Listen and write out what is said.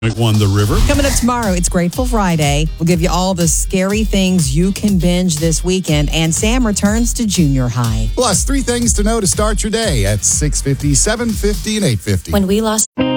Won the river. Coming up tomorrow, it's Grateful Friday. We'll give you all the scary things you can binge this weekend. And Sam returns to junior high. Plus, 3 things to know to start your day at 6:50, 7:50, and 8:50. When we lost...